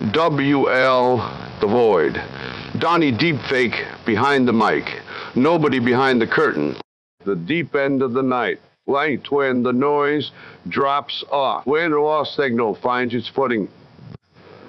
WL The Void. Donnie Deepfake behind the mic. Nobody behind the curtain. The deep end of the night. Right when the noise drops off. When the raw signal finds its footing